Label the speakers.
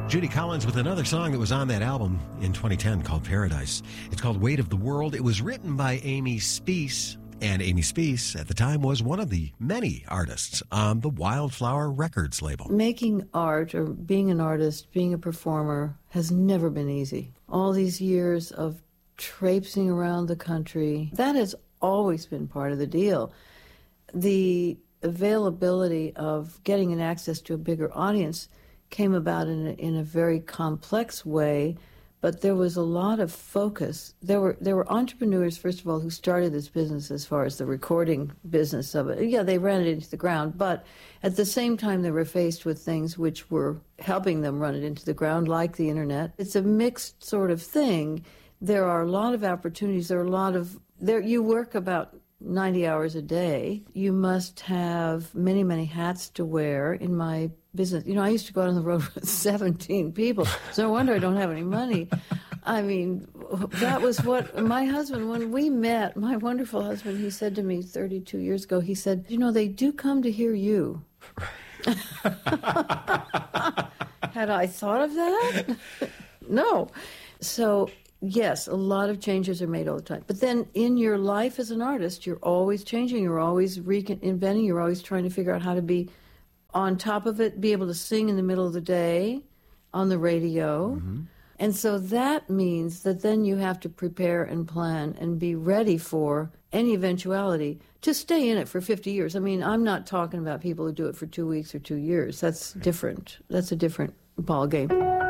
Speaker 1: Judy Collins with another song that was on that album in 2010 called Paradise. It's called Weight of the World. It was written by Amy Speace, and Amy Speace at the time was one of the many artists on the Wildflower Records label.
Speaker 2: Making art, or being an artist, being a performer, has never been easy. All these years of traipsing around the country, that has always been part of the deal. The availability of getting an access to a bigger audience came about in a very complex way, but there was a lot of focus. There were entrepreneurs, first of all, who started this business as far as the recording business of it. Yeah, they ran it into the ground, but at the same time they were faced with things which were helping them run it into the ground, like the internet. It's a mixed sort of thing. There are a lot of opportunities. You work about 90 hours a day. You must have many, many hats to wear. In my business, I used to go out on the road with 17 people. So no wonder I don't have any money. I mean, that was what my husband, when we met, my wonderful husband, he said to me 32 years ago, he said, they do come to hear you. Had I thought of that? No. So, yes, a lot of changes are made all the time. But then in your life as an artist, you're always changing, you're always reinventing, you're always trying to figure out how to be on top of it, be able to sing in the middle of the day on the radio. Mm-hmm. And so that means that then you have to prepare and plan and be ready for any eventuality to stay in it for 50 years. I mean, I'm not talking about people who do it for 2 weeks or 2 years. That's different. That's a different ball game.